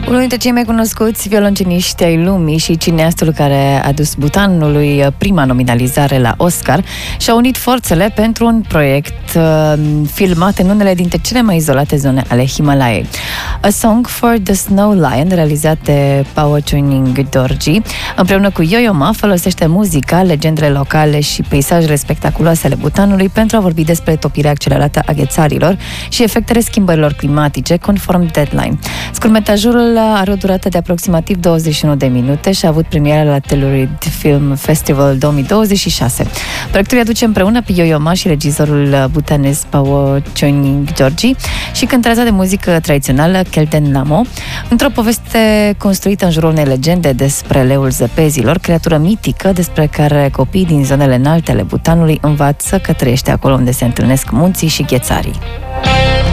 Unul dintre cei mai cunoscuți violonceniști ai lumii și cineastul care a dus Bhutanului prima nominalizare la Oscar și-a unit forțele pentru un proiect filmat în unele dintre cele mai izolate zone ale Himalayei. A Song for the Snow Lion, realizat de Pawachonying Dorji, împreună cu Yo-Yo Ma, folosește muzica, legendele locale și peisajele spectaculoase ale Bhutanului pentru a vorbi despre topirea accelerată a ghețarilor și efectele schimbărilor climatice, conform Deadline. Scurtmetrajul are o durată de aproximativ 21 de minute și a avut premiera la Telluride Film Festival 2026. Proiectul aduce împreună pe Yo-Yo Ma și regizorul bhutanez Pawachonying Dorji și cântăreața de muzică tradițională Kelten Lamo, într-o poveste construită în jurul unei legende despre leul zăpezilor, creatură mitică despre care copiii din zonele înalte ale Bhutanului învață că trăiește acolo unde se întâlnesc munții și ghețarii.